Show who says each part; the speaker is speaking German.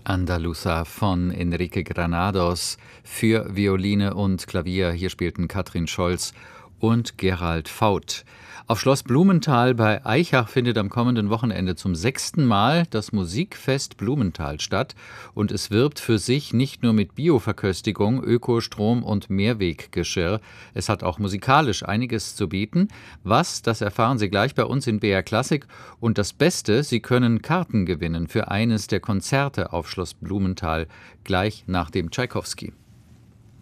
Speaker 1: Andaluza von Enrique Granados für Violine und Klavier. Hier spielten Katrin Scholz und Gerald Faut. Auf Schloss Blumenthal bei Aichach findet am kommenden Wochenende zum 6. Mal das Musikfest Blumenthal statt und es wirbt für sich nicht nur mit Bioverköstigung, Ökostrom und Mehrweggeschirr. Es hat auch musikalisch einiges zu bieten. Was, das erfahren Sie gleich bei uns in BR Klassik. Und das Beste, Sie können Karten gewinnen für eines der Konzerte auf Schloss Blumenthal gleich nach dem Tschaikowski.